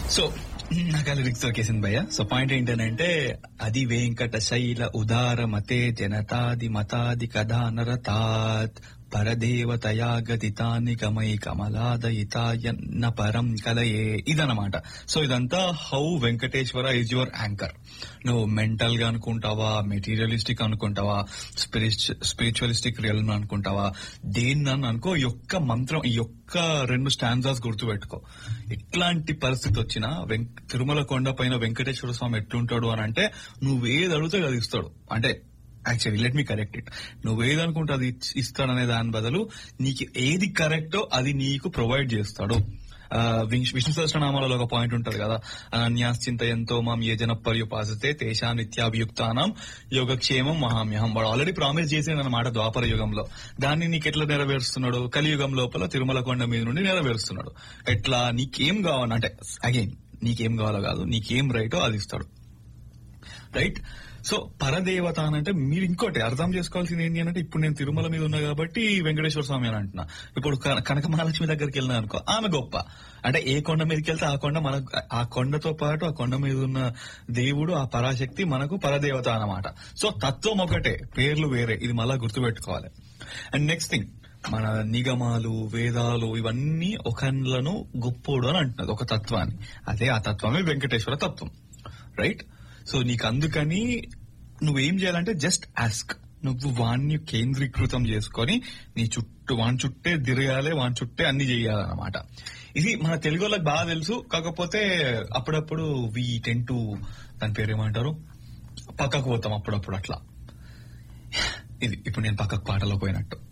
So నాకు lyrics దొరికేసింది భయ్య. So point ఏంటంటే, అది వెంకట శైల ఉదార మతే జనతాది మతాది కథా నరతాత్ పరదేవతయా గతితాని కమై కమలాదయితాయన్న పరం కలయే, ఇదన్నమాట. సో ఇదంతా how Venkateswara is your anchor. నువ్వు మెంటల్ గా అనుకుంటావా, మెటీరియలిస్టిక్ అనుకుంటావా, స్పిరిచువలిస్టిక్ రియల్ అనుకుంటావా, దేన్నని అనుకో, ఈ యొక్క మంత్రం, ఈ యొక్క 2 స్టాంజాస్ గుర్తుపెట్టుకో. ఎట్లాంటి పరిస్థితి వచ్చినా తిరుమల కొండ పైన వెంకటేశ్వర స్వామి ఎట్లుంటాడు అని అంటే, నువ్వేది అడిగితే అది ఇస్తాడు. అంటే actually let me correct it, నువ్వేదనుకుంటే అది ఇస్తాడనే దాని బదులు నీకు ఏది కరెక్టో అది నీకు ప్రొవైడ్ చేస్తాడు. విష్ణు సహస్రనామాలలో ఒక పాయింట్ ఉంటది కదా, అనన్యాశ్చింతయంతో మాం ఏ జన పర్యుపాసితే తేషా నిత్యాభియుక్తానం యోగక్షేమం మహామ్యహం. వాడు ఆల్రెడీ ప్రామిస్ చేసేదన్నమాట ద్వాపర యుగంలో. దాన్ని నీకు ఎట్లా నెరవేరుస్తున్నాడు? కలియుగం లోపల తిరుమల కొండ మీద నుండి నెరవేరుస్తున్నాడు. ఎట్లా? నీకేం కావాలంటే, అగైన్ నీకేం కావాలో కాదు, నీకేం రైటో అది ఇస్తాడు. రైట్? సో పరదేవత అని అంటే మీరు ఇంకోటి అర్థం చేసుకోవాల్సింది ఏంటి అంటే, ఇప్పుడు నేను తిరుమల మీద ఉన్నా కాబట్టి వెంకటేశ్వర స్వామి అని అంటున్నా. ఇప్పుడు కనక మహాలక్ష్మి దగ్గరికి వెళ్ళినా అనుకో, ఆమె గొప్ప. అంటే ఏ కొండ మీదకి వెళ్తే ఆ కొండ మనకు, ఆ కొండతో పాటు ఆ కొండ మీద ఉన్న దేవుడు, ఆ పరాశక్తి మనకు పరదేవత అన్నమాట. సో తత్వం ఒకటే, పేర్లు వేరే. ఇది మళ్ళా గుర్తుపెట్టుకోవాలి. అండ్ నెక్స్ట్ థింగ్, మన నిగమాలు, వేదాలు ఇవన్నీ ఒకళ్ళను గొప్పోడు అని అంటున్నది, ఒక తత్వాన్ని. అదే ఆ తత్వమే వెంకటేశ్వర తత్వం. రైట్? సో నీకు అందుకని నువ్వేం చేయాలంటే జస్ట్ ఆస్క్. నువ్వు వాణ్ణి కేంద్రీకృతం చేసుకొని నీ చుట్టూ, వాని చుట్టే తిరగాలి, వాని చుట్టే అన్ని చేయాలన్నమాట. ఇది మన తెలుగు వాళ్ళకి బాగా తెలుసు. కాకపోతే అప్పుడప్పుడు వి టెన్ టు, దాని పేరేమంటారు, పక్కకు పోతాం అప్పుడప్పుడు అట్లా. ఇది ఇప్పుడు నేను పక్కకు పాటలో పోయినట్టు.